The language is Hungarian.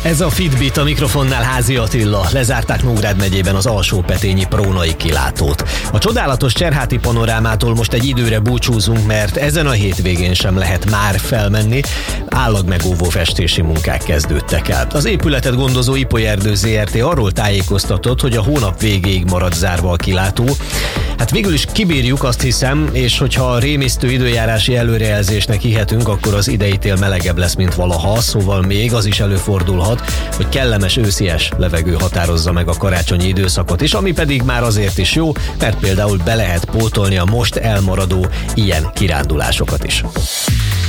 Ez a Fitbit, a mikrofonnál Házi Attila. Lezárták Nógrád megyében az Alsó-Petényi Prónai kilátót. A csodálatos Cserháti panorámától most egy időre búcsúzunk, mert ezen a hétvégén sem lehet már felmenni. Állagmegóvó festési munkák kezdődtek el. Az épületet gondozó Ipolyerdő Zrt. Arról tájékoztatott, hogy a hónap végéig marad zárva a kilátó. Hát végül is kibírjuk, azt hiszem, és hogyha a rémisztő időjárási előrejelzésnek hihetünk, akkor az idei tél melegebb lesz, mint valaha, szóval még az is előfordulhat, hogy kellemes őszies levegő határozza meg a karácsonyi időszakot is, ami pedig már azért is jó, mert például be lehet pótolni a most elmaradó ilyen kirándulásokat is.